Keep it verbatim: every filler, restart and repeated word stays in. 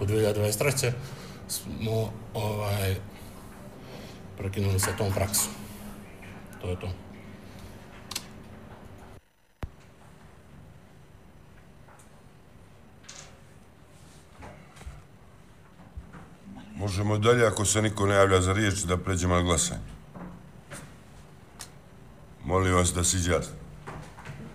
roku dve hiljade dvadeset treće smo ovaj, prekinuli sa tom praksom. To je to. Možemo dalje, ako se niko ne javlja za riječ, da pređemo na glasanje. Molim vas da se izjasnite.